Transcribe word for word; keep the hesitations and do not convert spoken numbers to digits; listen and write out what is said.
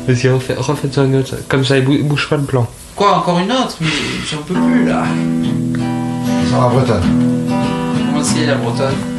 Vas-y, refais, refais une autre. Comme ça, il bou- bouge pas le plan. Quoi, encore une autre? Mais j'en peux plus là. Sur la bretonne. Comment c'est la bretonne?